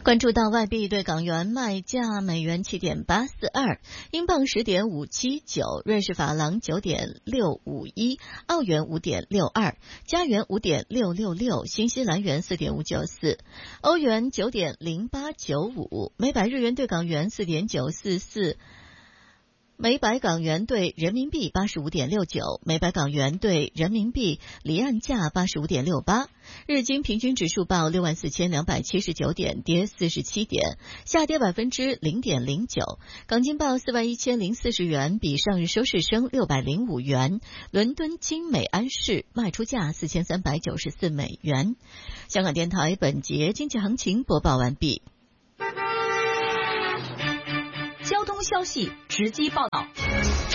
关注到外币对港元卖价：美元7.842，英镑10.579，瑞士法郎9.651，澳元5.62，加元5.666，新西兰元4.594，欧元9.0895，每百日元对港元4.944。每百港元兑人民币85.69，每百港元兑人民币离岸价85.68。日经平均指数报64,279点，跌47点，下跌0.09%。港金报41,040元，比上日收市升605元。伦敦金每安士卖出价4,394美元。香港电台本节经济行情播报完毕。 交通消息直击报道。